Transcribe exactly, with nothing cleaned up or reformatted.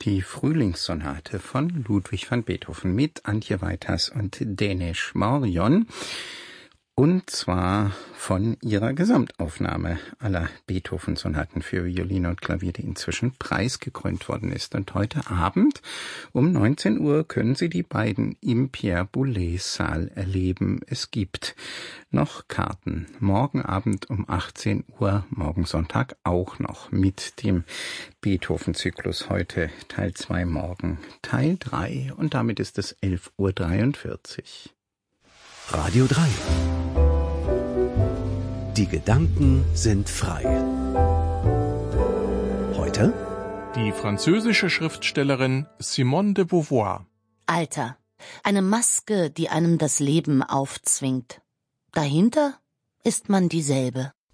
Die Frühlingssonate von Ludwig van Beethoven mit Antje Weiters und Dänisch Marion. Und zwar von ihrer Gesamtaufnahme aller Beethoven-Sonaten für Violine und Klavier, die inzwischen preisgekrönt worden ist. Und heute Abend um neunzehn Uhr können Sie die beiden im Pierre Boulez-Saal erleben. Es gibt noch Karten. Morgen Abend um achtzehn Uhr, morgen Sonntag auch noch mit dem Beethoven-Zyklus. Heute Teil zwei, morgen Teil drei. Und damit ist es elf Uhr dreiundvierzig. Radio drei. Die Gedanken sind frei. Heute die französische Schriftstellerin Simone de Beauvoir. Alter, eine Maske, die einem das Leben aufzwingt. Dahinter ist man dieselbe.